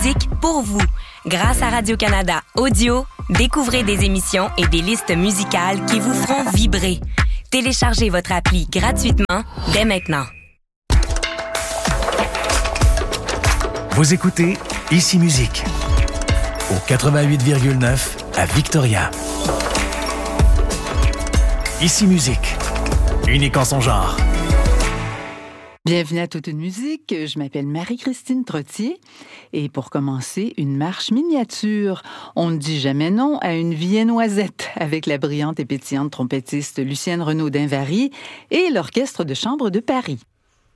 musique pour vous. Grâce à Radio-Canada Audio, découvrez des émissions et des listes musicales qui vous feront vibrer. Téléchargez votre appli gratuitement dès maintenant. Vous écoutez Ici Musique au 88,9 à Victoria. Ici Musique, unique en son genre. Bienvenue à Toute une musique, je m'appelle Marie-Christine Trottier et pour commencer, une marche miniature. On ne dit jamais non à une viennoisette avec la brillante et pétillante trompettiste Lucienne Renaud d'Invary et l'Orchestre de chambre de Paris.